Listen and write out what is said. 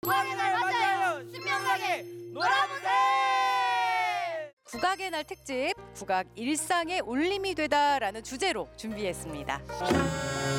국악의 날 맞아요. 신명나게 놀아보세요. 국악의 날 특집 국악 일상의 울림이 되다라는 주제로 준비했습니다.